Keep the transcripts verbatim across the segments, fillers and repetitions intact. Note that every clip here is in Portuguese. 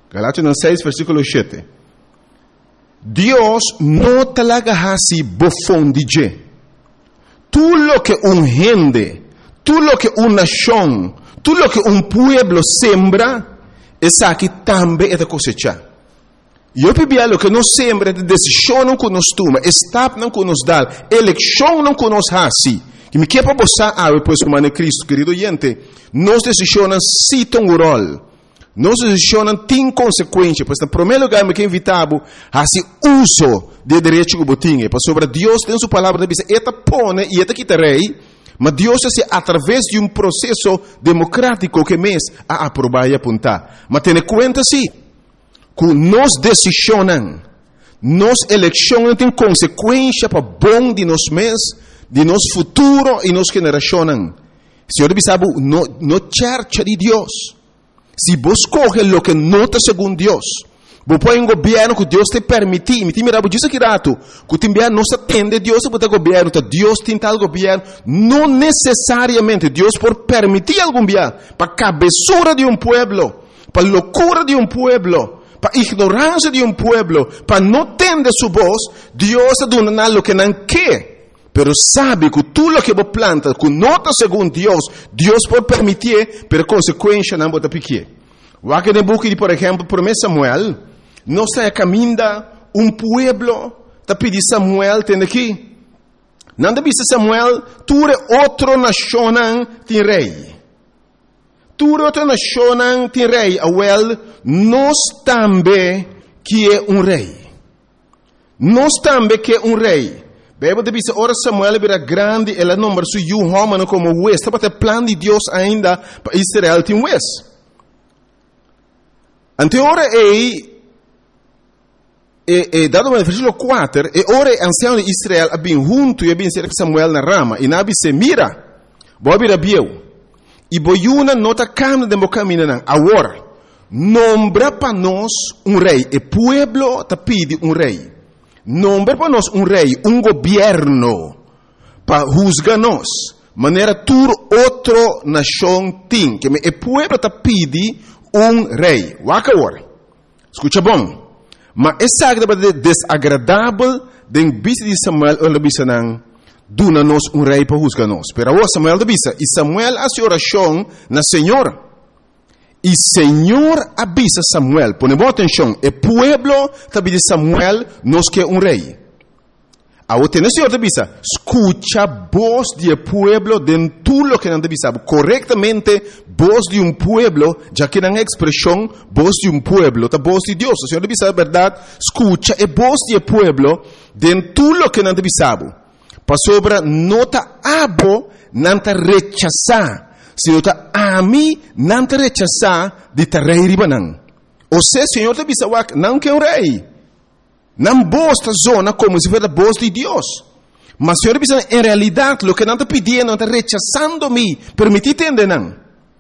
Gálatas seis, versículo siete. Dios no te la hasi bofondije. Tú lo que un gente, tú lo que una nación, tú lo que un pueblo sembra, es aquí también es de cosecha. Yo pibia lo que nos sembra, de decisión no que nos toma, estap no que nos da, elección no que nos hasi. Que me quepa bossa ave pues humano Cristo, querido oyente, nos decisiones citam un rol. Nos decisiones tienen consecuencias, pues en primer lugar me que invitado a ese uso de derecho que botinha, pues sobre Dios en su palabra dice, esta pone y esta quita rey, mas Dios hace a través de un proceso democrático que me es a aprobar y apuntar. Mas tiene cuenta sí, que nos decisionan, nos eleccionan tienen consecuencias para bom de nos mes, de nos futuro y nos generacionan. Señor sabe, no, no chercha de Dios. Si vos coges lo que no te según Dios, vos pones un gobierno que Dios te permite, y me mira, vos dices que rato, que te envía no se atende Dios a poder gobierno, Dios tiene tal gobierno, no necesariamente Dios por permitir algún bien, para cabezura de un pueblo, para locura de un pueblo, para ignorancia de un pueblo, para no tender su voz, Dios aduna lo que no quiere. Pero sabe que tú lo que vos plantas, que no te según Dios, Dios por permitir, pero consecuencia no te pique. Aqui no book, por ejemplo, primeiro Samuel, no se caminda un pueblo, te pide Samuel, tem aqui. Não te dice Samuel, tu eres otro nación, tem rei. Tu eres otro nación, tem rei. Awel, nós também que é um rei. Nós também que é um rei. Bíblia diz, ora Samuel era grande, ela nombra su yu homem como juez. Está para o plano de Deus ainda para Israel tem juez. Ante ora ei, e, e dado no versículo quatro, e ora ancião de Israel abin junto e abin ser Samuel na rama, e nabi se mira, bobi rabieu, e boiuna nota cam de mocamina nan, agora, nombra para nós um rei, e pueblo te pide um rei. Nombra para nós um rei, um governo, para juzgar-nos. Maneira tur outro nação tem, que o povo te pede um rei. Waka agora. Escuta bom. Mas essa é desagradável de vista de Samuel, ou de vista não, duna-nos um rei para juzgar-nos. Pero agora Samuel de vista, e Samuel hace oração na Senhora. E Senhor avisa Samuel, pone boa atenção, o pueblo também de Samuel nos quer um rei. Agora tem o Senhor avisa, escucha voz de pueblo de tudo o que não avisa, corretamente voz de um pueblo, já que não é expressão voz de um pueblo, a voz de Deus. O Senhor avisa a verdade, escucha a voz de pueblo de tudo o que não avisa. Para sobre nota abo, não te rechazar. Se eu está a mim, não te rechazar de te rei ribanan. Ou seja, o Senhor te avisa, não quer um rei. Não bosta zona como se fosse a voz de Deus. Mas o Senhor avisa, em realidade, o que não te pedindo, não te rechazando-me, permitir entender não.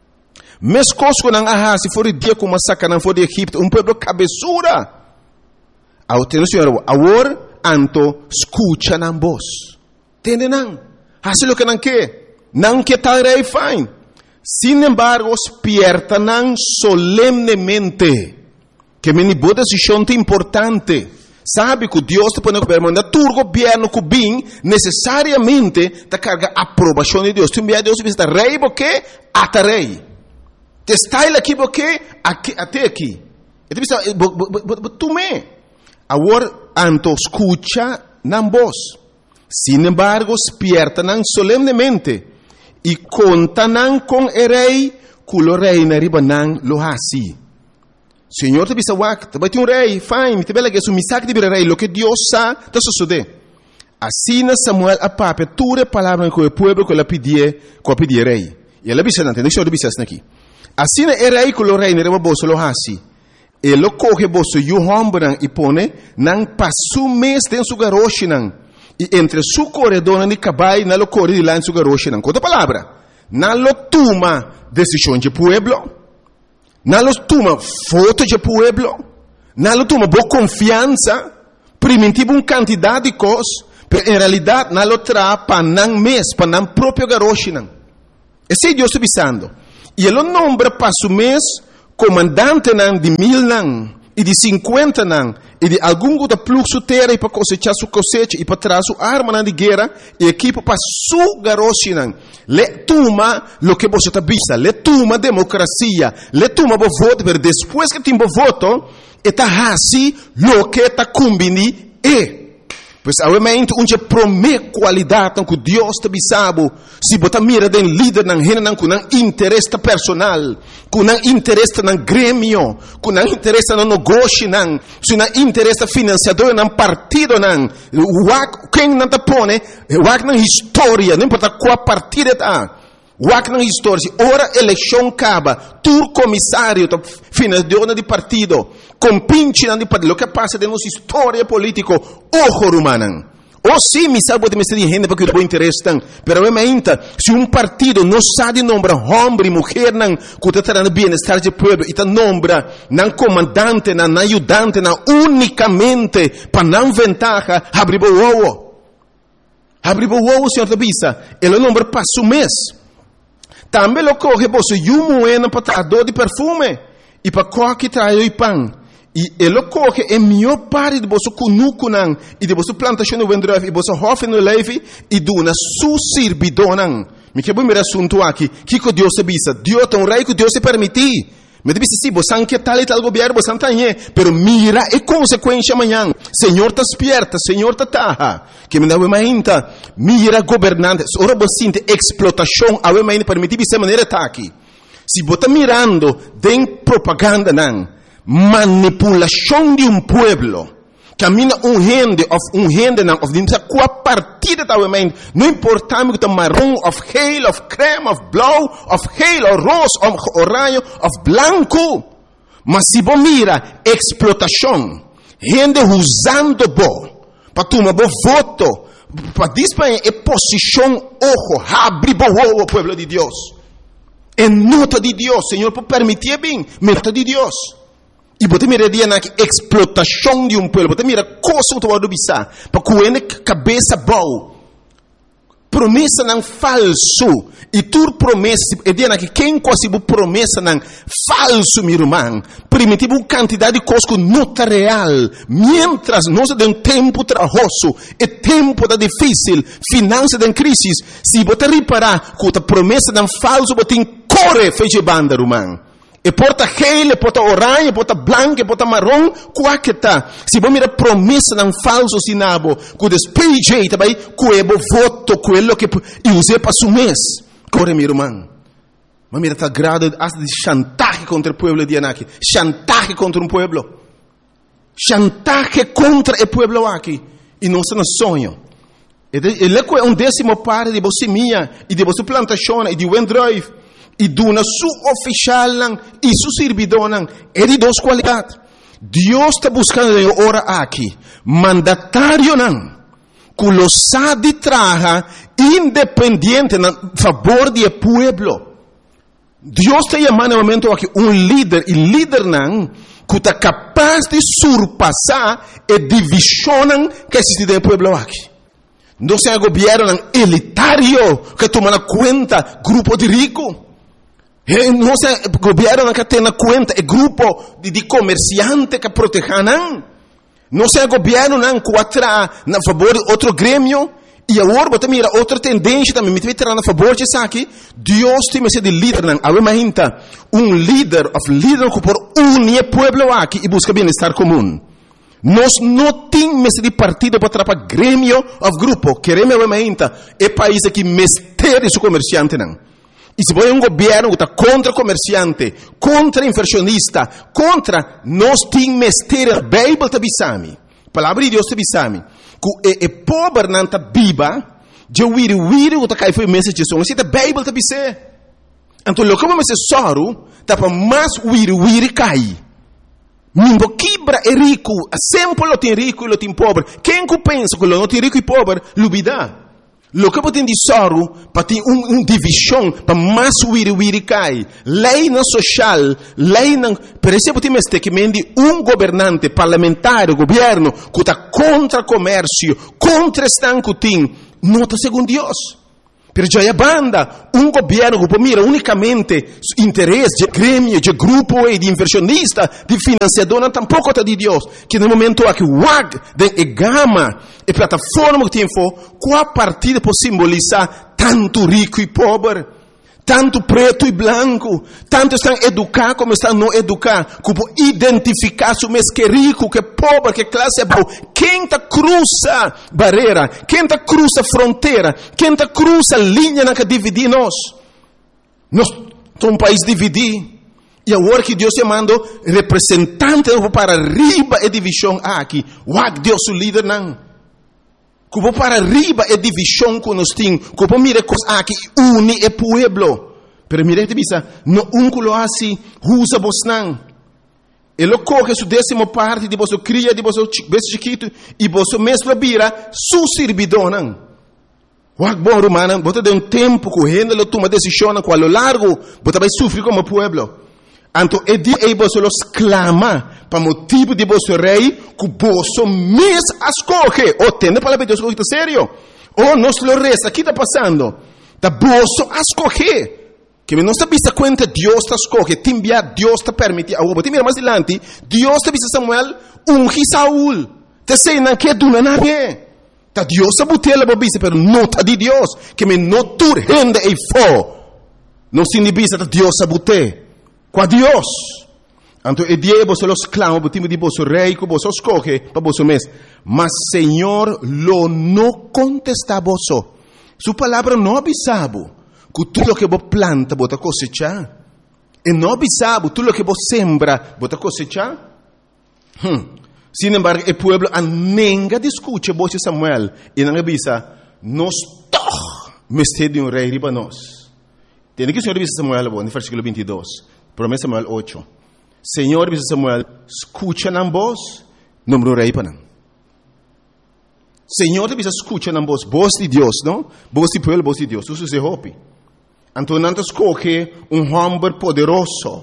Mes coisas que não há, se for dia como massacre, não for de Egipto, um povo cabeçura. Ao ter o Senhor, agora, anto, escucha na voz. Entende não? Hace o que não quer. Não quer tal rei, fine. Sin embargo, despiertan solemnemente que mi boa decisão é importante. Sabe que Deus te põe governo, tu governo que bem necessariamente te carga a aprovação de Deus. Tu envia Deus visita rei porque até rei. Te está ele aqui porque até aqui. E tu pensa, tu me. Agora, anto escucha na voz. Sin embargo, despiertan solemnemente. E contanan com o rei, culo rei na ribanan lo hasi. Senhor te bisa wak, te bati um rei, fine, te bela que su misak de rei, lo que Deus sa, te sucede. Assim na Samuel a pape, ture palavra com o povo que ela pedia, que pedia rei. E ela bisa nante, deixa eu bisa aqui. Assim na o rei, culo rei na riba bolso lo hasi. Ele coge bolso yu hombran e pone, nang pasu mes den su garoshinan. E entre su corredor e cabai, não lo corre de lá em su garoche. Não conta palavra. Não lo toma decisão de pueblo. Não lo toma foto de pueblo. Não lo toma boa confiança. Primitivo uma quantidade de coisas. Mas em realidade não lo traz para não mês, para não próprio garoche. Esse é Deus está avisando. E ele nombra para su mês comandante nan de mil nan, e de cinquenta nan, e de algum da fluxo terra e para cosechar sua cosecha e para trazer sua arma nan de guerra e equipa para su garoshi nan. Le tuma lo que você tá vista, le tuma democracia, le tuma bo voto, pero depois que timbo voto, eta hasi lo que tá combini e pois obviamente onde promete qualidade com Deus te bisabo se botar mira den líder nan hena nan com interesse personal com interesse nan grêmio com interesse nan negócio nan se nan interesse financiador nan partido nan wak quem nan te pone wak nan história não importa qual partido tá wak nan história ora eleição acaba tur comissário to financiador de partido compinci nan de partido o que passa de nossa história político ojo rumanan ou sim me sabe de me gente porque o interesse tan pero obviamente se um partido não sabe nombrar homem e mulher nan que está trazendo bem-estar de povo e está nombra nan comandante nan ajudante nan unicamente para não ventaja abrir o ovo abrir o ovo senhor Tabisa ele nombra passo mês também lo coge você e um moeda para trazer de perfume e para coque trazer o pão e ele coge é melhor parte de você cunuco nan e de você plantação no vendref e você hofe no leve e duna su servidor me que bom me assunto aqui que que Deus se bisa Deus tem um rei que Deus se permitir me disse sim você anque tal e tal governo você antanhe pero mira e consequência amanhã Senhor tá despierta Senhor tá taha que me dá uma inta mira governante ora você sente explotação a uma inta permitir dessa maneira tá aqui se você mirando den propaganda nan manipulação de um pueblo camina um rende of um rende nan of dinsa qual partida tá uma não importa me que tá marrom of hail of creme of blow of hail of rose of orange of blanco mas se você mira explotação rende usando bo para tomar bo voto para disparar é posição ojo abre bo o pueblo de Deus é nota de Deus Senhor por permitir bem nota de Deus e você mira dia na explotação de um povo, você mira coisa que tu vai bisa, para coene cabeça boa, promessa não falso, e tu promessa, e dia na que quem quase bu promessa não falso, meu irmão, primitivo uma quantidade de coisas que não está real, mientras nós de um tempo trabalhoso, e tempo da difícil, finança de crise, se você reparar que a promessa não falso, você corre feche banda, irmão. E porta gel, e porta orange, e porta branco, e porta marrom, qual que tá? Se você mira promessa não falso sinabo, que despeje, também, que é voto, quello que e use para su mês. Corre, meu irmão. Mas mira, tá grado de chantaje contra o povo de Anaki. Chantaje contra um povo. Chantaje contra o povo aqui. E não se nos sonho. Ele é um décimo parte de você minha, e de você plantação, e de Wendrive. E duna su oficial e su servidor é de duas qualidades. Deus está buscando ora aqui mandatário não que lo sabe traga independente a favor do povo. Deus está chamando no momento aqui um líder e líder não que está capaz de surpassar a divisão que existe no povo aqui. Não é um governo elitário que toma na conta grupo de ricos. Não é o governo que tem na conta é grupo de, de comerciantes que protegem. Não é o governo que atrai a favor de outro grêmio. E agora você mira outra tendência também. Me vai a favor de isso aqui. Deus tem que ser de líder. Imagina um líder, of líder que por unir o povo aqui e busca bem-estar comum. Nós não temos de partido para trabalhar grêmio of grupo. Queremos imagina é país que mestre seu comerciante não. E se você é um governo que está contra comerciante, contra inversionista, contra, nós temos mestre a Bíblia de Bissami. A palavra de Deus de Bissami. Que é pobre não está viva, de wiri wiri que está caindo foi mensagem de som. Isso é a Bíblia de Bissami. Então, o que vamos dizer soro, está para mais wiri wiri cai. Nimbo quebra é rico, sempre lo tem rico e lo tem pobre. Quem que pensa que lo não tem rico e pobre, lubida. Lo que tem de soro para ter uma um divisão para mais wiri wiri cai. Lei não social, lei não. Por exemplo, tem este que mende um governante parlamentar, governo que está contra comércio, contra estanco tem, não está segundo Deus. Pero já é banda, um governo que mira unicamente interesse de grêmio, de grupo e de inversionista, de financiador, não tampouco está de Deus. Que no momento aqui, o W A G, de gama e plataforma que tem for, qual partida pode simbolizar tanto rico e pobre, tanto preto e branco, tanto estão educar como estão não educar, como identificar se mesmo que rico, que pobre, que classe é boa. Quem está cruza barreira, quem está cruza fronteira, quem está cruza linha que divide nós. Nós somos um país dividido. E agora que Deus te mandou representante para arriba a divisão aqui, o Deus o líder não. Como para arriba é divisão que nós temos. Como mira coisas aqui, une o pueblo. Pero mira te bisa, no um que lo assim, usa vos não. Ele coge sua décima parte de vosso cria, de vosso bebê chiquito, e vosso mesmo vira su servidor não. Wag bom romano, bota de um tempo correndo, ele toma decisão com a lo largo, bota vai sofrer como pueblo. Então, é dia que você los clama para motivo de vosso rei, que você mesmo escolhe. Ou tende para Deus que está sério. Ou nós lo resta, o que está passando? Da você escolhe. Que não está vista conta, Deus está escolhe. Te enviar, Deus está permite. Agora, te mira mais adiante, Deus está vista Samuel, unge Saúl. Te sei, não quer do nada. Tá Deus está botando a vista, mas não está de Deus. Que me não turrende e fo. Não significa que Deus está botando. Com Deus. Então, é dia que você los clama, o time de vosso rei, que você escolhe para vosso mês. Mas, Senhor, lo não contesta a você. Sua palavra não avisava que tudo que você planta, você cosechar. E não avisava tudo que você sembra, você cosechar. Hum. Sin embargo, o povo nunca discute a voz de Samuel. E não avisa, nós todos mestre de um rei riba nós. Tem que o Senhor avisa Samuel, no versículo vinte e dois. Promessa Samuel oito. Senhor, diz Samuel, escucha na voz, número rei para não. Senhor, diz escucha na voz, voz de Deus, não? Voz de povo, voz de Deus. Isso se hope. Então, não escolhe um homem poderoso,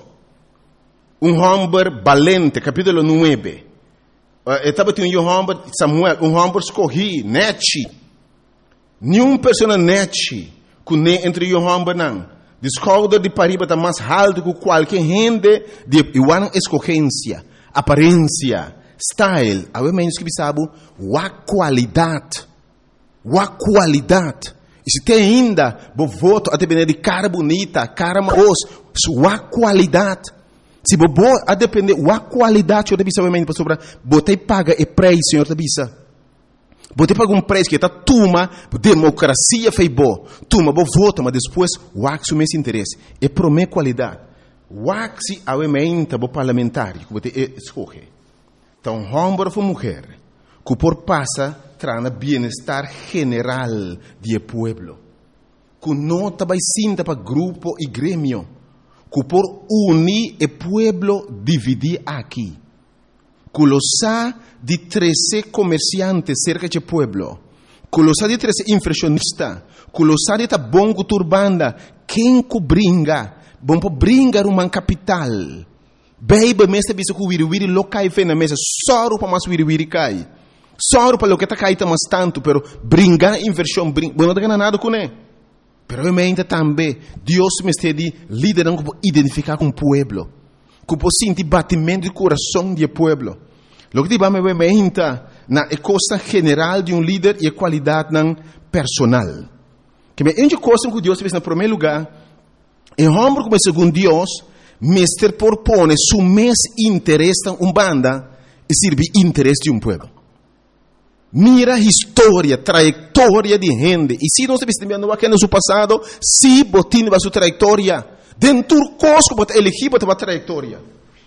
um homem valente, capítulo nove. Estava tendo um homem, Samuel, um homem escolhi, nete. Nenhuma pessoa nete, que nem entre um homem não. Descobre de pariba está mais alto que qualquer gente de igual escolhência, aparência, style. Há menos que sabe a qualidade, a qualidade. E se tem ainda, o voto a depender de cara bonita, cara maus, a qualidade. Se você a depender da qualidade, eu deve saber para sobre, você paga o preço, senhor Tabisa. Você paga um preço que está tuma, democracia fez bom. Tuma, você vota, mas depois, o axo mesmo interesse. É para minha qualidade. O axo é o parlamentar, que você escolhe. Então, homem ou mulher, que por passa, traz bem-estar general do povo. Que não vai sinta para grupo e grêmio. Que por unir o povo, dividir aqui. Que lo sa de treze comerciantes cerca de pueblo, que lo sa de treze inversionistas, que lo sa de ta bongo turbanda, quem que bringa, bom para bringar uma capital, baby mesta bisa que wiri wiri lo cai fe na mesa, soro para mais wiri wiri cai, soro para lo que ta cai ta mais tanto, pero bringar inversão, bring, bom não ganha nada com ele, pero eu ainda também, Deus me está de liderar como identificar com o pueblo, como sentir batimento de coração do pueblo. Lo que diba me vementa na costa general de um líder e a qualidade não personal. Que me ende coisa que Deus fez no primeiro lugar, é homem como segundo Deus, mestre propõe su mes interesse um banda e serve interesse de um povo. Mira a história, trajetória de gente. E se nós estamos vendo aqui no seu passado, se botin a sua trajetória, dentro do cosco bota elegir bota a trajetória.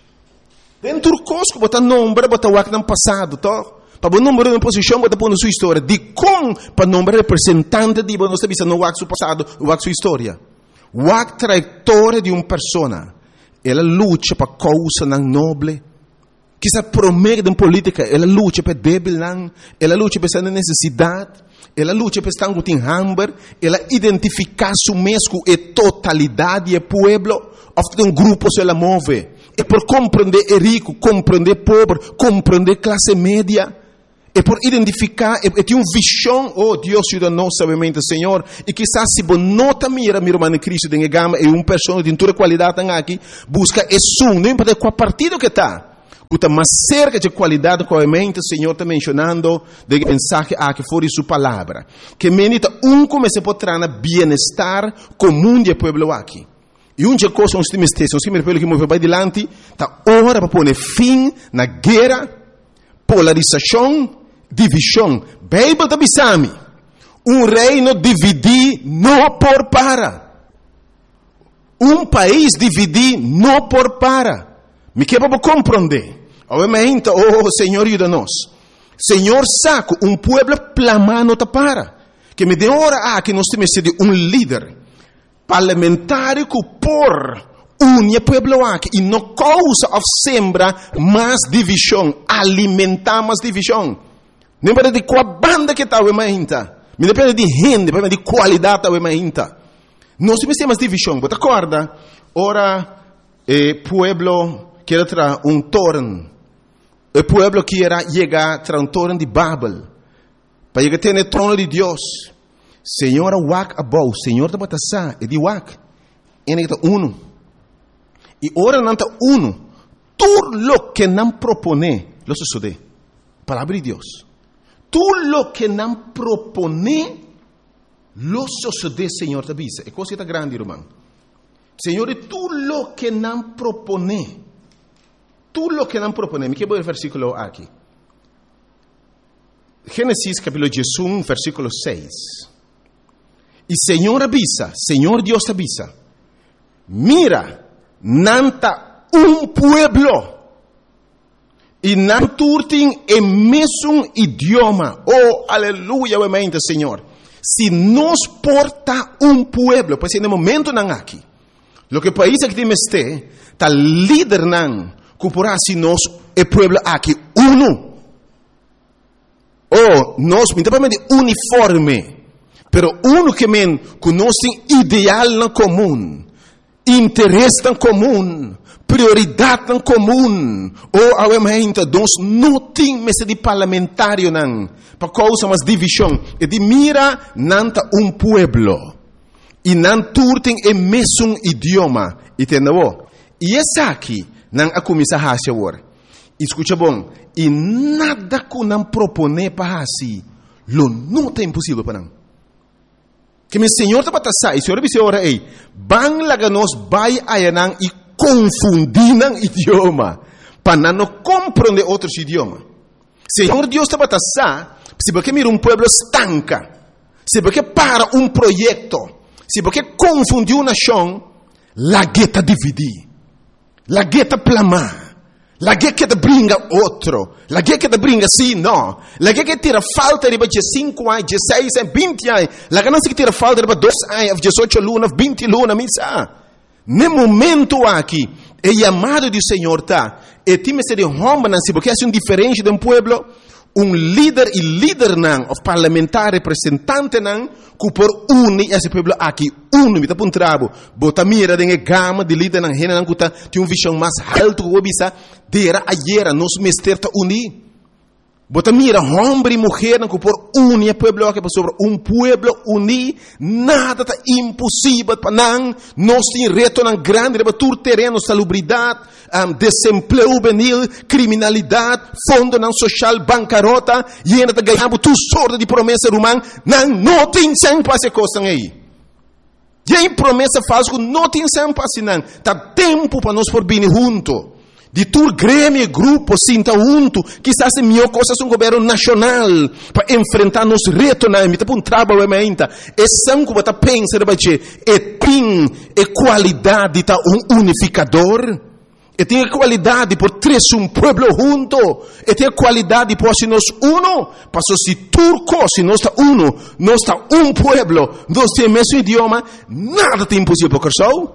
Dentro do cosco bota nome, bota o que no passado, tá? Para o número de posição bota pôr na sua história. De com para nome representante de nós estamos no o seu passado, o sua história. O trajetória de uma pessoa. Ela luta para causa não nobre. Que se promete em política, ela luta para débil, ela luta para essa necessidade, ela luta para estar com hambre, ela identifica su mesmo e totalidade do povo, ofta um grupo se ela move, é por compreender o rico, compreender o pobre, compreender a classe média, é por identificar, é, é ter uma visão, oh Deus ajuda-nos, sabemente, Senhor, e quizás se você nota mira, meu irmão Cristo, tem gama, é uma pessoa de toda qualidade aqui, busca esse um, não importa qual partido que está. Está mais cerca de qualidade, obviamente, o Senhor está mencionando de mensagem aqui fora de sua palavra. Que menita um comece a trazer bem-estar comum do povo aqui. E uma coisa, uns times textos, uns times que movem para adiante, está hora para pôr fim na guerra, polarização, divisão. Bíblia está bisami. Um reino dividir não por para. Um país dividir não por para. Me quer para compreender. Obviamente, oh Senhor, ajuda-nos. Senhor, saco, um povo plamar não para. Que me dê hora a que nós temos de um líder parlamentar que por unir povo aqui e não causa of sembra mais divisão, alimentar mais divisão. Não depende de qual banda que está, obviamente. Me depende de gente, depende de qualidade, obviamente. Nós temos mais divisão. Você acorda? Ora, eh, povo quer trazer um torno. O pueblo quiera llegar a un torno de Babel. Para llegar a tener el trono de Dios. Señor, wak abou. Señor, te batasa. E di wak. En esta uno. Y ahora nanta uno. Todo lo que nam propone, lo sucede. Palabra de Dios. Todo lo que nam propone, lo sucede, Señor, te avisa. Es cosa grande, hermano. Señor, todo lo que nam propone, tudo lo que não proponemos. Que bom versículo aqui. Gênesis capítulo um, versículo seis. E Senhor avisa, Senhor Deus avisa. Mira, nanta um pueblo. E não turtem em mesmo idioma. Oh, aleluia, obviamente, Senhor. Se nos porta um pueblo, pois no momento não aqui. Lo que país que temos este, está líder não. Cupurá si nós é pueblo aqui uno. Oh, nós independente uniforme, pero uno que men conhece ideal na comum, interesse na comum, prioridade na comum. Oh, obviamente, nós não temos de parlamentário não, para causa mais divisão. E de mira nanta um pueblo e não turtem em mesmo idioma, entendeu? E esse aqui não a começar a fazer agora. Escuta bom. E nada que não propone para fazer, lo não é impossível para não. Que meu Senhor está para passar, e o Senhor disse agora, ei, bang laga nós vai a não e confundir não idioma, para não compreender outros idiomas. Senhor Deus está para passar, se porque mira um povo estanca, se porque para um projeto, se porque confundiu uma nação, la gueta dividir. La guerra plama, la guerra que te brinca outro, la guerra que te brinca sim, não, la guerra que tira falta de cinco anos, dezesseis anos, vinte anos, la guerra que tira falta de dois anos, dezoito lunas, vinte lunas, misa. No momento aqui, é chamado do Senhor, tá? E time se de homem, se porque é um diferente de um pueblo, um líder e líder não, o parlamentar representante não, que por unir esse povo aqui, uno, me tá um trabo, bota mira de gama de líder não, rena não, que tá, tem uma visão mais alta que o bisa, dera ayer, nos mester tá unir. Bota mira, homem e mulher, que por unir o povo aqui, sobre um povo unir, nada tá impossível para não, nós tem reto não grande, para tur terreno, salubridade, um, desemprego juvenil, criminalidade, fundo não social, bancarrota, e ainda tá ganhando tu sorte de promessa romana, não, não tem sem passe coisa aí. E aí promessa falsa, não tem sem passe não, tá tempo para nós por vir junto. De tur grêmio, grupo, sinta junto, quizás é melhor coisa um governo nacional para enfrentar nos retos na emita um trabalho ainda. É sangue que você pensa de baixo, é tem é qualidade tá um unificador, é tem qualidade por três um pueblo junto, é tem qualidade por se nós uno, passou se turco se nós está uno, nós está um pueblo, nós temos mesmo idioma, nada tem impossível por causa.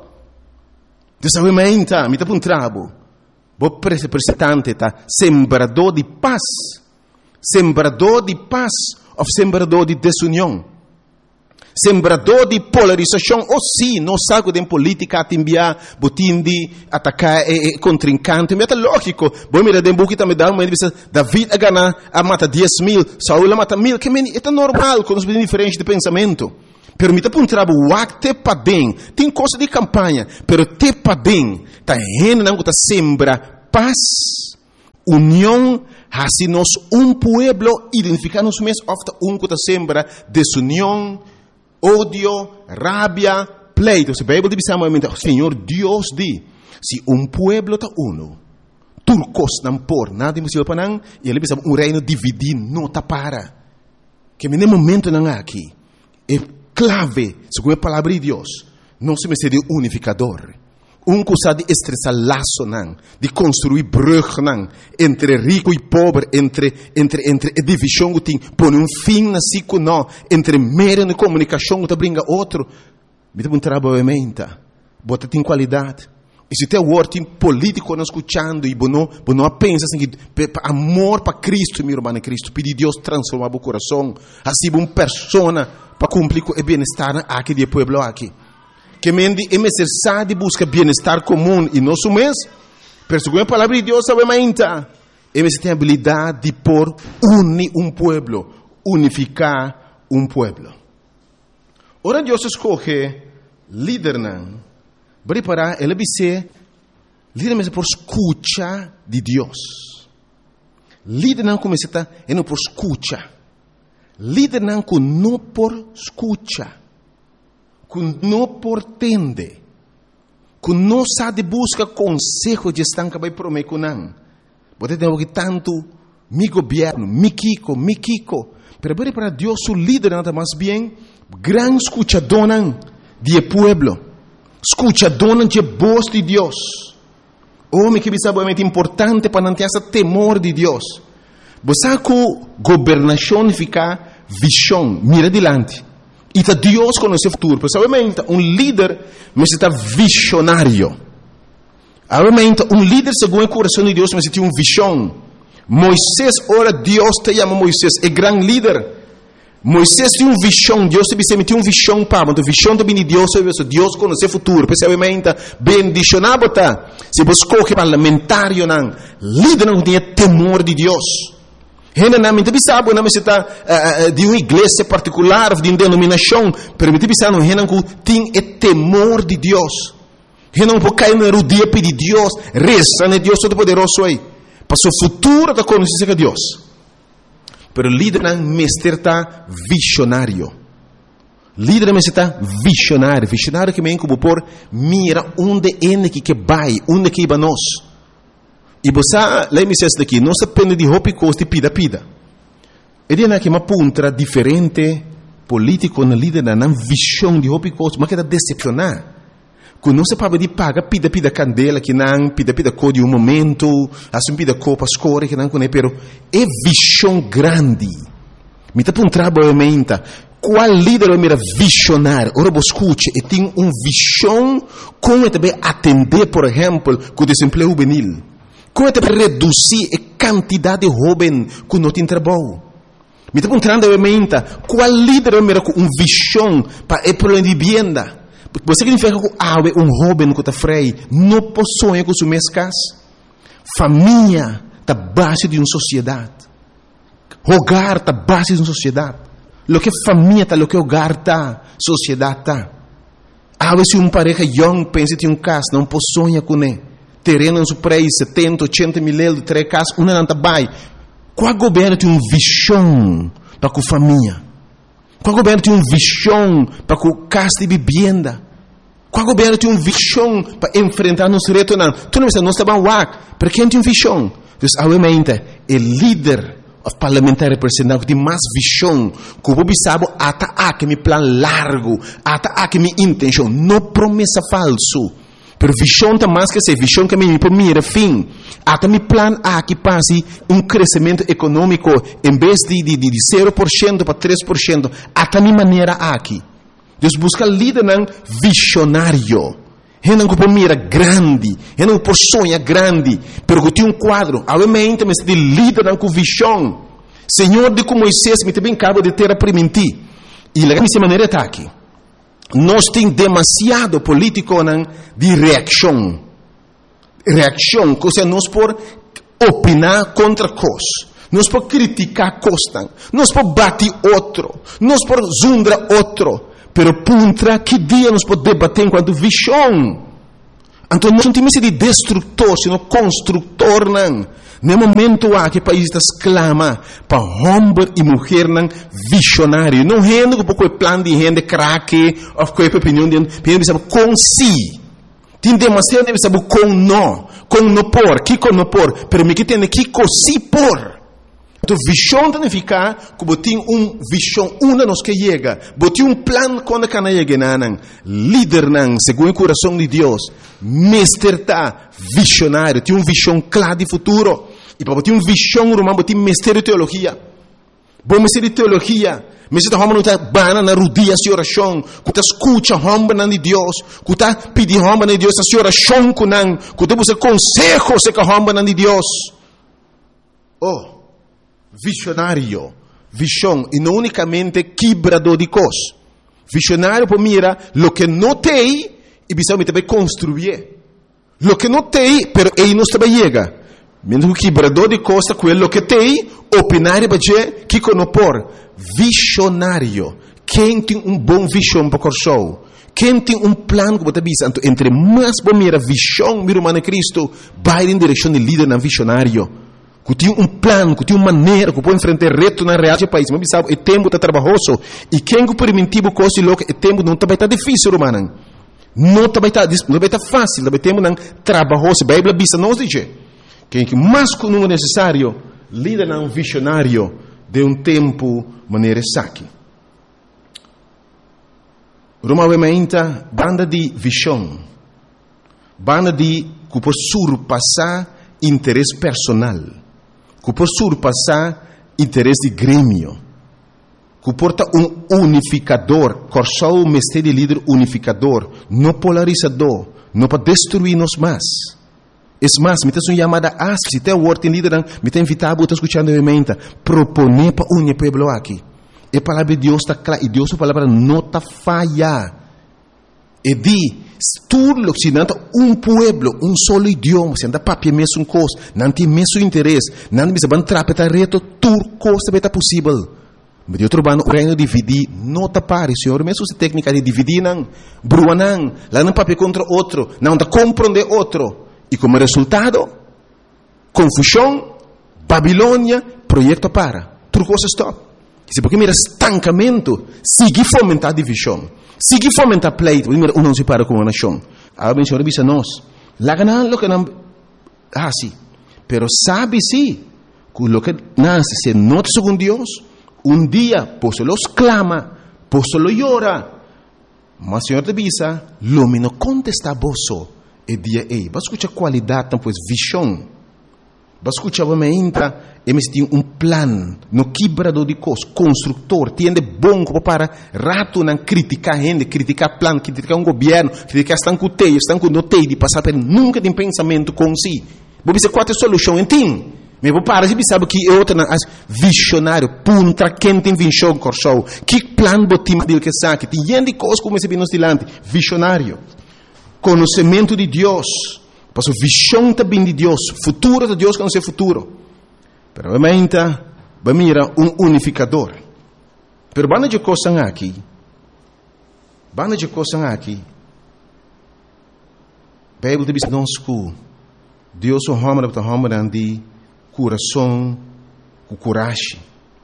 Dessa ainda, emita um trabalho. O representante está sembrador de paz, sembrador de paz ou sembrador de desunião. sembrador de polarização, ou sim, não sabe de política a enviar, botin de atacar e, e contrincante, mas é lógico, bom, mira, de buki também dá uma entrevista, David a ganhar, a mata dez mil, Saul a mata mil, que é normal, com os diferentes de pensamento. Permita para um trabalho, o te padem, tem coisa de campanha, pero te padem, tá rendo, não tá sembra paz, união, assim nós um pueblo, identificar-nos mesmo, ofta um que tá sembra desunião, ódio, rabia, pleito. Se a Bíblia diz, Senhor Deus diz, se um pueblo está uno, turcos não por, nada impossível para não, e ele diz, um reino dividido não está para. Que no momento não há aqui, é clave, segundo a palavra de Deus, não se me de unificador. Um que sabe de estressar laço, não, de construir brug, não, entre rico e pobre, entre, entre, entre a divisão que tem, põe um fim na cico, não, entre meio na comunicação que brinca outro. Me dá um trabalho aumenta, bota tem qualidade. E se tem o ordem político não escutando, e não, não pensa assim, que amor para Cristo, meu irmão Cristo, pedir Deus transformar o coração, assim uma pessoa para cumprir o bem-estar aqui do povo aqui. Que mendi é necessário buscar bem-estar comum e nosso mês, pero segundo a palavra de Deus, sabe mais é necessário a habilidade de por unir um povo, unificar um povo. Ora Deus escolhe líder não, preparar ele vai ser líder mesmo por escuta de Deus. Líder não começa a é não por escuta, líder não com não por escuta. Que não portende, que não sabe buscar consejo de estar que vai prometer com não. Você tem que tanto mi governo, mi Kiko, mi Kiko, pero para Deus o líder nada mais bem, gran escuchador de pueblo, escuchador de voz de Deus. Homem que sabe é muito importante para não ter esse temor de Deus. Você que governação fica visão, mira adiante. E tá Deus conhece o futuro. Pessoalmente, um líder necessita visionário. Obviamente, um líder segundo o coração de Deus necessita uma visão. Moisés, ora Deus te chama Moisés, é grande líder. Moisés tem uma visão, Deus te tem uma visão para, mas a visão também de Deus, Deus conhece o futuro. Pessoalmente, bendicionado tá. Se você escolhe parlamentário, não, líder não tem temor de Deus. Generalmente, sabe, não está uh, de uma igreja particular, de uma denominação, permite pensar no renan que tem o temor de Deus. Renan pode cair no dia pedir Deus, reza, né? Deus Todo-Poderoso aí. Para o futuro da conhecência de Deus. Pero líder não mestre está visionário. Líder não está visionário. Visionário que vem como por mira onde é que vai, onde que vai nós. E você, lá me diz daqui, não se depende de roupa e costa pida pida. Ele é que uma puntra diferente político na líder na visão de roupa e costa, mas que está decepcionar. Quando não se pode de paga pida pida candela que não pida pida cor de um momento, assim pida cor para escolher que não conhece, pero é visão grande. Me está para um trabalho aumenta. Qual líder é mira visionário? Ora você escute, e tem uma visão como também atender, por exemplo, com o desemprego juvenil. Como é que reduzir a quantidade de jovens que não tem trabalho? Me está perguntando, obviamente, qual líder é com uma visão para o problema de vivienda? Você significa que um jovem que está freio não possui com sua casa? Família está base de uma sociedade. Hogar está base de uma sociedade. Lo que família está, lo que hogar está, sociedade está. Às vezes uma pareja young pensa que um casa não possui com ele. Terreno no preço setenta, oitenta mil euros, três casas, uma não vai. Qual governo tem uma visão para a família? Qual governo tem uma visão para a casa de vivenda? Qual governo tem uma visão para enfrentar nos retos? Não, tu não sabe, nós estamos lá, para quem tem visão? Então, obviamente, o líder parlamentar representante tem mais visão, que o povo sabe, até aqui meu plano largo, até aqui minha intenção, não promessa falso. Pero visão está mais que ser visão que me mira fim. Até me plano aqui passe um crescimento econômico em vez de, de, de zero por cento para três por cento. Até minha maneira aqui. Deus busca líder não visionário. Ele não por mira grande, ele não por sonha grande. Pero que tem um quadro, obviamente, mas de líder não com visão. Senhor de como Moisés me também acaba de ter a permitir. E lá dessa maneira está aqui. Nós temos demasiado político de reação. Reação, ou seja, nós por opinar contra coisas. Nós por criticar coisas. Nós por bater outro. Nós por zundar outro. Pero puntra que dia nós por debater enquanto visão. Então nós não temos de destrutor, sino construtor. No momento há que o país está exclama para homem e mulher visionário. Não é que pouco plano de gente craque ou qualquer opinião de gente com si. Tem demasiado de saber com não, com não por, que com não por, pero me que tem que com si por. Então visão significa que você tem um visão uma nos que chega, você tem um plano quando cana chega nan, líder nan, segundo o coração de Deus, mestre tá visionário, tem um visão clara de futuro. E para ter um visão romano, você tem mestre de teologia. Bom mestre de teologia, mestre de homem não está bana na rodia de oração, que está escuta homem de Deus, que está pedindo homem de Deus a oração com nan, que está buscando consejo se com homem de Deus. Oh, visionário, visão, e não unicamente quebrador de coisas. Visionário para mira lo que não tem e precisa também construir. Lo que não tem, pero ele não também chega. Mesmo que quebrador de costa, quello que tem, opinário para dizer, que conopor, visionário. Quem tem um bom visão para o show? Quem tem um plano que você diz, entre mais bom mira visão, mira humana Cristo, vai em direção de líder na visionário. Que tem um plano, que tem uma maneira, que pode enfrentar reto na realidade do país. Mas sabe, o tempo está trabalhoso. E quem que permitiu coisa louca, o tempo não está está difícil, romano. Não está está fácil, o tempo não trabalhoso. A Bíblia diz, não diz. Quem que mais que não é necessário, líder um visionário de um tempo maneira saque. Roma vementa banda de visão, banda de que por surpassar interesse personal, que por surpassar interesse de grêmio, que porta um unificador, corsal o mestre de líder unificador, não polarizador, não para destruir-nos mais. É mais, me tem uma chamada a se tem o ordem líder, me tem invitado a escutar a menta, proponer para unir pueblo aqui. E a palavra de Deus está clara, e Deus a palavra não está falha. E di, tudo se não um pueblo, um solo idioma, se não papia mesmo coisa, não tem mesmo interesse, não tem mesmo trapetar reto, tudo coisa vai estar possível. Mas eu trabalho no reino de dividir, não está pare, senhor, mesmo essa técnica de dividir, não, brua não, lá não papia contra outro, não está compreender outro. E como resultado, confusão, Babilônia, projeto para. Tudo coisa stop. Se porque mira estancamento, sigue fomentar divisão, sigue fomentar pleito, mira, um não se para com uma nação. A o Senhor diz a nós, lá ganan lo que não, ah, sim, pero sabe sim, que lo que nasce se nota segundo Deus, um dia, por solo clama, por solo llora, mas o Senhor te diz, lo me não contesta vosso. E dia ei, vai escutar qualidade, então, pois, visão. Vai escutar, vai me entra, e me tem um plano, no quebrador de coisas, construtor, tiende bom para rato não criticar gente, criticar plano, criticar um governo, criticar estão com teio, estão com noteio, de passar por nunca tem pensamento com si. Vou dizer qual é a solução, entende? Mas vou parar, se sabe que é outra, visionário, punta, quem tem visão, corso, que plano botim dele que sabe, tem gente de coisas como esse nos dilante, visionário. Conhecimento de Deus, para a visão também de Deus, futuro de Deus que não é futuro. Pero realmente, vai mirar um unificador. Pero banda de coisas aqui, banda de coisas aqui, a Bíblia diz nós que Deus é um homem, é um homem de coração, com coragem.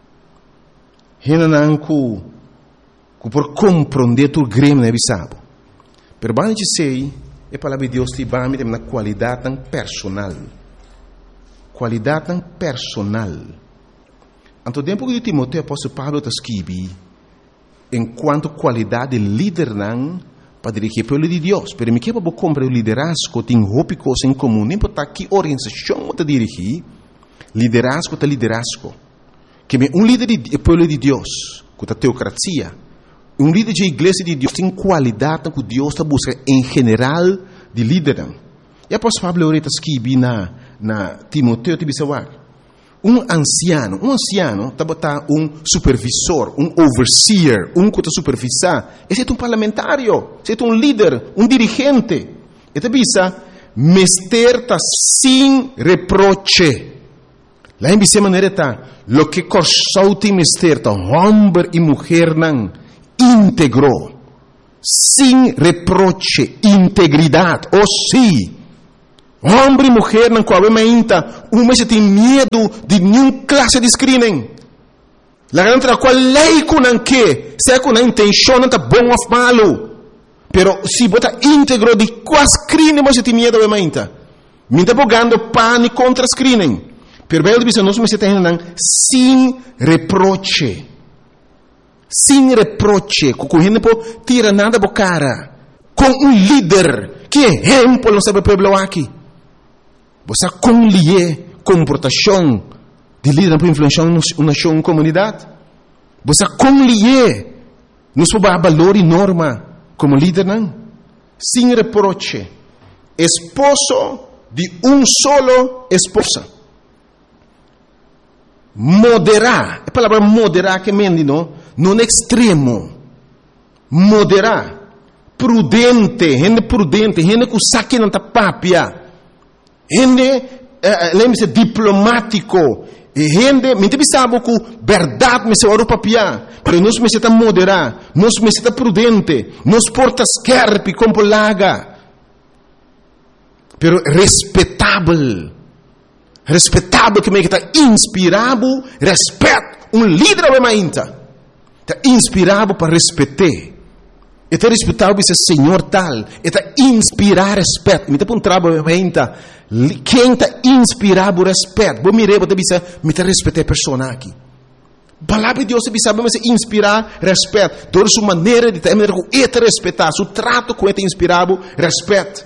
Renan que, que por compreender o grêmio, né, sabe? Pero banda de sei, a palavra de Deus te vai me na qualidade tão personal. Qualidade tão personal. Anto tempo que Timoteo apóstolo Paulo está escrevendo, enquanto qualidade de líder não para dirigir o povo de Deus. Pero me que para comprar o liderazgo tem roupa coisa em comum, nem para que organização está dirigir, liderazgo está liderazgo. Que um líder do povo de Deus, com a teocracia, um líder de igreja de Deus tem qualidade que Deus está buscando em geral de líder. E após Pablo está escrevendo na na Timoteo te bisa um anciano, um anciano, tá botar um supervisor, um overseer, um que tá supervisar. Esse é um parlamentário, esse é um líder, um dirigente. E tá bisa, mester tá sem reproche. Lá em bisa maneira tá, lo que corsou tem mester tá, homem e mulher não, íntegro, sem reproche, integridade, ou sim. Homem e mulher não coabem ainda, uma se tem medo de nenhuma classe de screening. La garanta qual lei com não que, se com a intenção não tá bom ou malo, pero se bota íntegro de qual screening você tem medo ou ainda, me tá bogando pânico contra screening. Pero bem dizer nós me se tem não sem reproche, sem reproche, com o gente por tira nada bo cara, com um líder que exemplo não sabe o povo aqui. Você conlie comportação de líder para influenciar uma nação, uma comunidade. Você conlie nos valor e norma como líder, não? Sem reproche. Esposo de um solo esposa. Moderar. A palavra moderar que mendi, não? Não extremo. Moderar. Prudente. Gente prudente. Gente que saque não tá papia. Gente, uh, lembre-se, diplomático. Gente, me sabe que verdade me se ora papia, mas nós me se moderar, nós me se prudente, nós porta scarpe com polaga. Pero respeitável, respeitável que me está inspirado, respeito, um líder é mainta, está inspirado para respeitar. Está respeitado esse senhor tal, está inspirar respeito. Me está um trabalho ainda. Quem está inspirado respeito? Vou mirar, vou dizer, me está respeitar a pessoa aqui. Palavra de Deus se sabe, mas inspirar respeito. Toda sua maneira de estar, é respeitar, seu trato com ele inspirado respeito.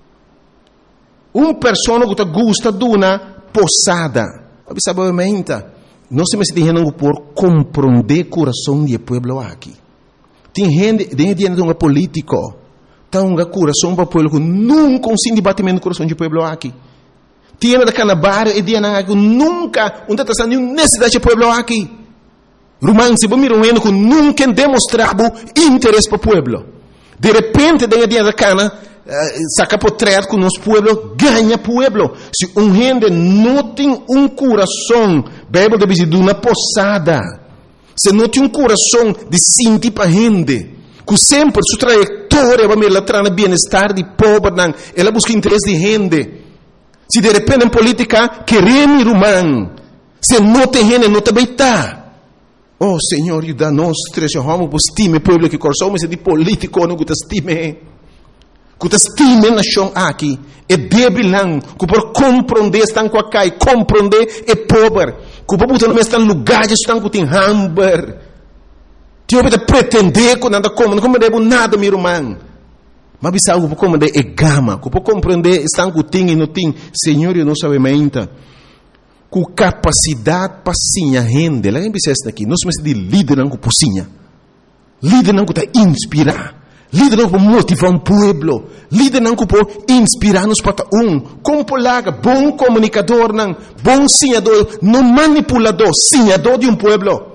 Uma pessoa que gosta de uma posada, sabe ainda? Não se me se tem por compreender o coração do povo aqui. Tem gente, tem gente de um político, tem um coração para o povo que nunca consegue debatimento do coração do povo aqui. Tem gente da Canabar e tem gente que nunca, não está nenhuma necessidade do povo aqui. Romano, se você mirar um que nunca demonstrava interesse para o povo. De repente, tem gente da Cana, saca portreto com o nosso povo, ganha o povo. Se um gente não tem um coração, Bíblia deve dizer, de uma posada. Se não tem um coração de sentir para a gente, que sempre sua trajetória vai me levar no bem-estar de pobre, ela busca interesse de gente. Se de repente em política, queremos irmão, se não tem gente, não também está. Oh, Senhor, ajuda-nos, três homens, que estime o povo que coração, mas é de político, não que estime. Que estime a nação aqui, é débil, não, que por compreender, estão com a cai, compreender é pobre. Que o povo não está em lugares, estão com o hamburger. Tio pode pretender que nada como, não compreende nada, meu irmão. Mas bisa o povo compreender é gama, que o povo compreender estão com o ting e não tem. Senhor, eu não sabemos ainda. Com capacidade para sim a gente, lá em Bissesta aqui, nós somos de líder não com pocinha. Líder não que está inspirar. Líder não para motivar um povo. Líder não para inspirar-nos para um. Como polaga, bom comunicador, não, bom sinhador, não manipulador, sinhador de um povo.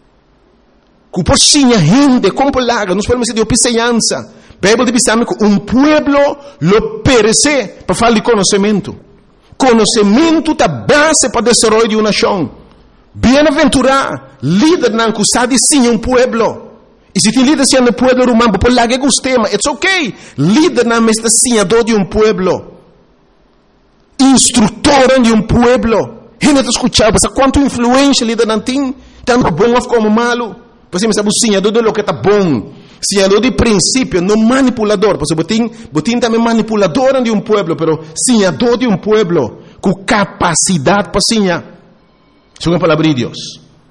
Que por sinha gente, como polaga, nós podemos ser de opicenhança. Bíblia diz que um povo lo perece para falar de conhecimento. Conhecimento é a base para o desenvolvimento de uma nação. Bem-aventurado, líder não que sabe sim um povo. E se tem líder sendo povo romano, por lá que gostemos, it's okay. Líder não é senhador de um povo. Instrutor de um povo. Gente está escutando, mas quanto influência líder não tem, tanto bom como malo. Você sabe o senhador de lo que está bom. Senhador de princípio, não manipulador. Porque botin, botin também manipulador de um povo, mas senhador de um povo, com capacidade para senhar. Isso é uma palavra de Deus.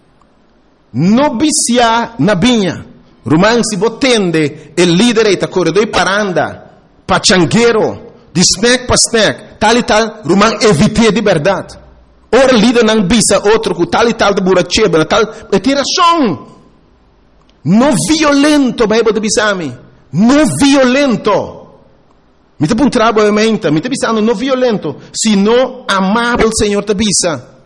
Não viciar na binha. Romano se botende, o líder está corredor para andar, pachangueiro, de snack para snack, tal e tal, Romano evite de verdade. Ora, líder não bisa outro, com tal e tal de buracheba, tal, é tiração. Não violento, Bíblia de bisami. Não violento. Me te puntrabo a mente, me te bisando não violento, sino amável, Senhor te bisa.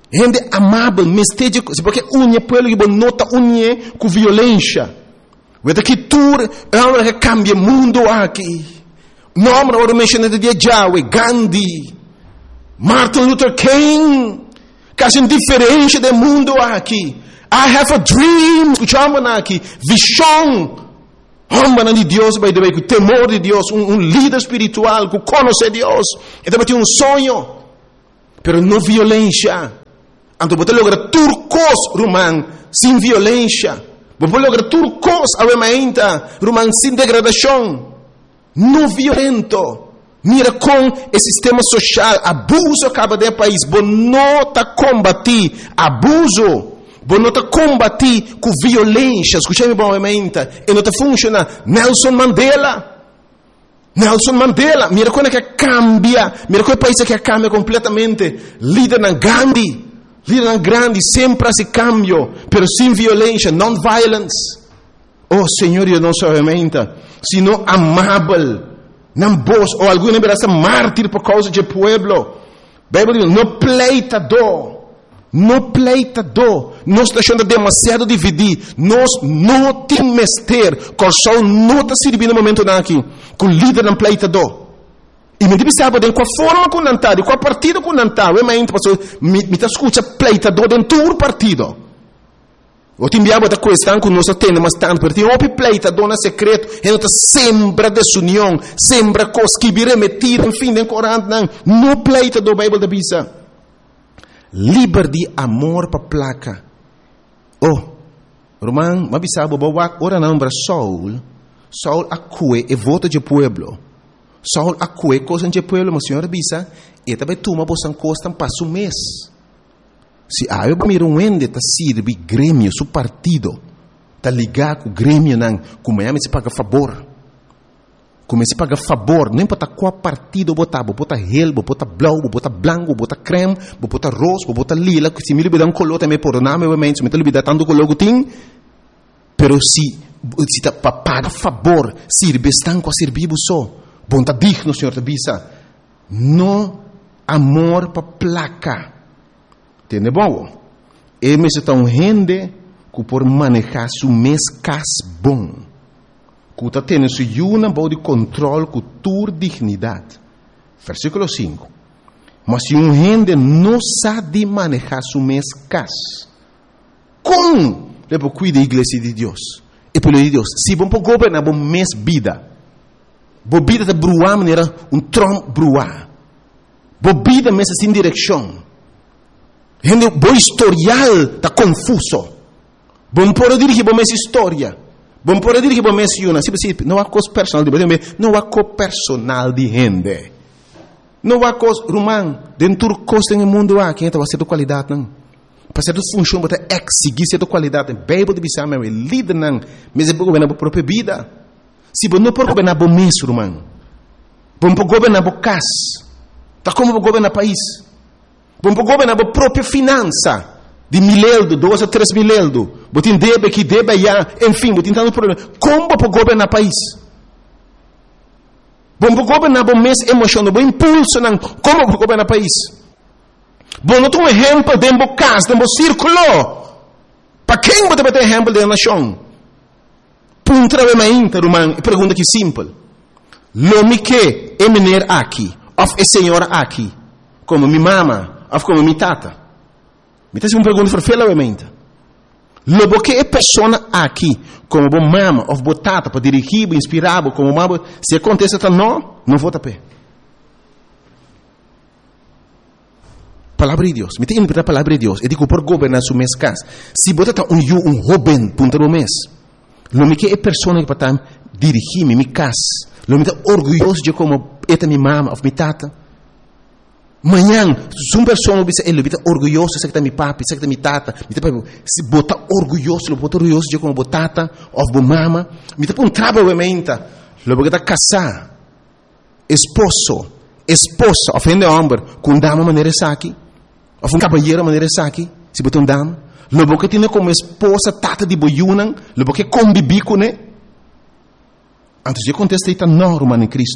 Gente amável, mesteja, porque unha pueblo que nota unha com violência. Vete que tur é uma que cambia o mundo aqui. Nome ora mencionado de Yahweh, Gandhi, Martin Luther King, quase indiferente do mundo aqui. I have a dream, escuchamos aqui, visão. Homem de Deus, by the way, com temor de Deus, um, um líder espiritual que conhece Deus, e também tem um sonho, pero não violência. Então, você logra turcos, romano, sem violência. Você logra turcos, aumenta, romano, sem degradação. Não violento. Mira com o sistema social, abuso acaba de país, você não está combatir abuso. Você não está combatir com violência. Escute-me bem, e não está funcionando. Nelson Mandela. Nelson Mandela. Mira como é que cambia. Mira como é o país que cambia completamente. Líder na Gandhi. Líder na grande. Sempre esse cambio. Pero sem violência. Non-violence. Oh, Senhor, eu não sou realmente. Sino amável. Não vos. Ou alguma vez mártir por causa do pueblo. Bíblia diz, não pleitador. Não pleitador, nós estamos deixando demasiado dividir, nós não temos mestre, coração não está servindo no momento aqui, com o líder não pleitador. E me diz, sabe, com a forma que não está, com a partida que não está, eu me está escutando pleitador dentro do partido. Eu te enviava da questão que nós temos, mas tanto, porque tem um pleitador no secreto, e não está sempre desunião, sempre coisas que virem metidas, enfim, dentro do Corão, não, não pleitador, a Bíblia diz. Liberdade, amor para placa. Oh, Roman, mas sabe, boa, ora não para Saul. Saul acue e vota de pueblo. Saul acue coisa de pueblo, mas senhora bisa, e também tu mas você costa passa um mês. Se ah, eu miro um ende tá sirve grêmio, su partido, tá ligado com o grêmio não, como é se paga favor. Comece a pagar favor, não importa qual partido botar, botar relbo, botar blau, botar branco, botar creme, botar rosa, botar lila, que se me libera um color também por nome, obviamente, se me libera tanto color que tem, pero se se tá para pagar favor, sirve estão com a servir só, bom tá digno, senhor te bisa, não amor para placa, entende bom? E me se tá um gente que por manejar su mês cas bom. Que está tendo su uma boa de controle com tua dignidade. Versículo cinco. Mas se um gente não sabe manejar su mês cas, como ele cuida da igreja de Deus? E pelo de Deus, se vamos governar bom mês vida, bom vida de bruar maneira um trom bruar, bom vida mês sem direção, gente bom historial está confuso, bom por dirigir bom mês história. Bom, por dizer que bom menciona, não há coisa personal de gente, não há coisa personal de gente. Não há coisa, Romano, dentro do coisa no mundo há, quem está fazendo qualidade, não. Para ser função, para exigir certa qualidade, Bíblia de Bissau, é líder, não. Mas é para governar a própria vida. Se você não pode governar o mês, Romano, você pode governar o casa, está como para governar o país. Você pode governar a própria finança. De mileldo, dois a três mileldo. Você deve que deve já, enfim, você tem tanto problema. Como para governar o país? Como para governar o mês emocional, o impulso, não. Como para governar o país? Bom, não tem um exemplo dentro do caso, dentro do círculo. Para quem você vai ter exemplo da nação? Punta é uma interromã, pergunta que simples. Lo que é menino aqui, ou é senhora aqui, como minha mama, ou como minha tata. Me está uma pergunta farfela, obviamente. Lobo que é pessoa aqui, como bom mama, ou botata, para dirigir, inspirar, como mama, se acontece, tá não, não vou tapar. Palavra de Deus. Me tem que a palavra de Deus. Eu digo por governar su mês casa. Se botata um eu, um jovem, punta no mês. Lobo que é pessoa que para dirigir minha casa. Lobo me está orgulhoso de como é minha mama, ou minha tata. Manhã, se uma pessoa ele está orgulhoso, sei que está meu papi, sei que está minha tata, se botar orgulhoso, ele botar orgulhoso de como botata, ou bo mama, me está um trabalho obviamente, ele vai casar, esposo, esposa, ofende homem, com dama maneira aqui, ou um cabalheiro maneira aqui, se botar um dama, ele vai ter como esposa tata de boiunan, ele vai conviver com ele. Antes de acontecer, está normal em Cristo.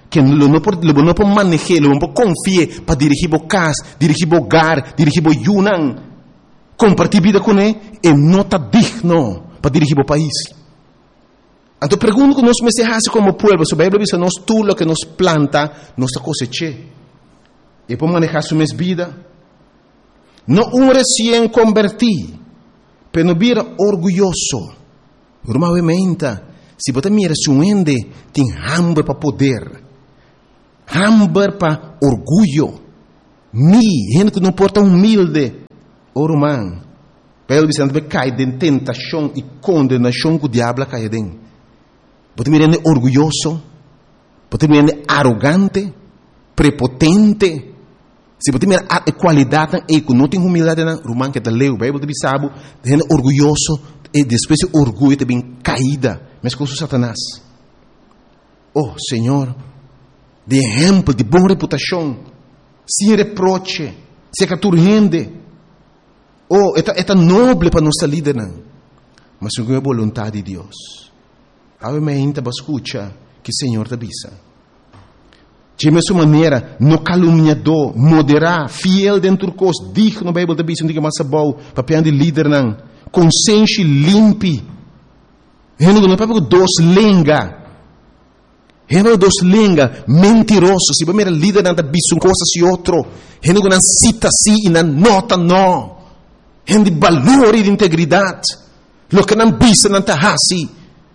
que lo no por lo no por manejar, lo no por confiar para dirigir o casa, dirigir o hogar, dirigir o yunan, compartir vida com ele, e não está digno para dirigir o país. Então pergunto que nós me se como povo, se a Bíblia diz nós tudo que nos planta, nós coseche. E para manejar sua vida, não um recém convertido, mas não vira orgulhoso. Normalmente, se você mira se um ende tem hambre para poder, hambre para orgulho, mi, gente que não porta humilde, o romano, pelo que você cai em tentação e condenação que o diabo cai dentro. Você mira orgulhoso, você mira arrogante, prepotente. Se você mira a qualidade e que não tem humildade, o romano que está leu, o Bíblia sabe, gente orgulhoso e depois o orgulho também caída, mas com o Satanás. Oh, Senhor, de exemplo, de boa reputação, sem reproche, sem caturrende. Oh, é tão nobre para nossa líder, mas não é a vontade de Deus. Obviamente, você escuta que o Senhor te avisa. De mesma maneira, no caluniador, moderar, fiel dentro do curso, digno na Bíblia te avisa, não diga mais bom, para de líder, não. Consciência limpe. Não é para dos lenga. Não é dos lenga, mentiroso. Se você é líder, não te avisa uma coisa e outra. Não é cita sim e não nota não. Não de valor e de integridade. Lo que não avisa, não te hasi.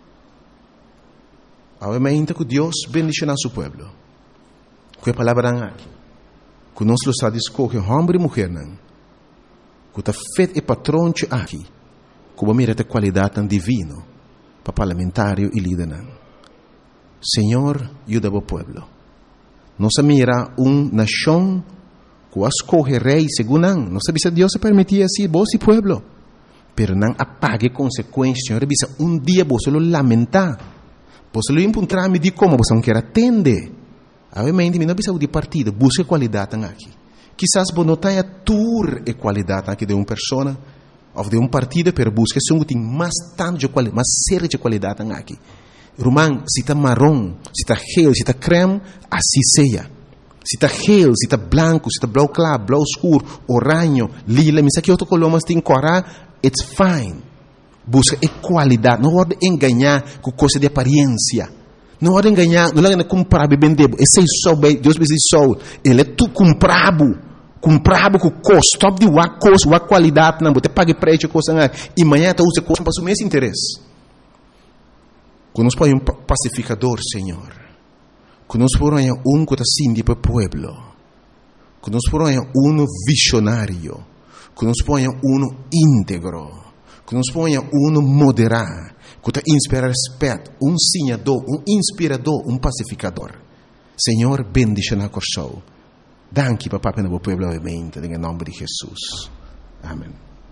Obviamente que Deus bendice a seu povo. Com a palavra aqui. Que nós está escolhendo homem e mulher. Que está feito e patrão aqui. Que vai mirar a qualidade divina para parlamentário e líder. Senhor, ajuda o povo. Nós mira uma nação que escolhe rei segundo não. Nós sabemos que Deus se permitia assim, vos e povo. Pero não apague consequências. Senhor, um dia você lo lamentar. Você lo encontrar me de como você não quer atender. Obviamente, não precisa de partido, busque qualidade aqui. Quizás você não tenha tour e qualidade aqui de uma pessoa ou de um partido, mas busque se um tem mais tanto de qualidade, mais séria de qualidade aqui. Romano, se está marrom, se está gel, se está creme, assim seja. Se está gel, se está branco, se está blau claro, blau escuro, oranho, lila, mas aqui outro color, mas tem corar, it's fine. Busca a qualidade, não pode enganar com coisa de aparência. Não pode enganar, não pode comprar e vender. Esse é só, Deus me diz só. Ele é tu comprado, comprado com custo, top de uma coisa, uma qualidade, não, você paga preço, coisa, e amanhã tu usa coisa para o mesmo interesse. Quando nós põe um pacificador, Senhor, quando nós põe um que está assim para o povo, quando nós põe um visionário, quando nós põe um íntegro, que nos ponha um moderar, que te inspira respeito, um sinhador, um inspirador, um pacificador. Senhor, bendice na corção. Danke, papá, para o povo, obviamente, em nome de Jesus. Amém.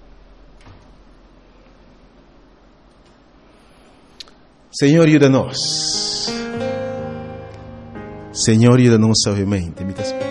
Senhor, ajuda-nos. Senhor, ajuda-nos, obviamente.